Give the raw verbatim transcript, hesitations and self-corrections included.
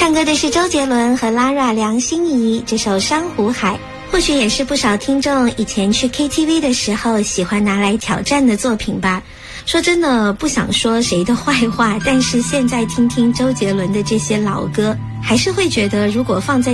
唱歌的是周杰伦和 Lara 梁心颐，这首《珊瑚海》或许也是不少听众以前去 K T V 的时候喜欢拿来挑战的作品吧。说真的，不想说谁的坏话，但是现在听听周杰伦的这些老歌，还是会觉得如果放在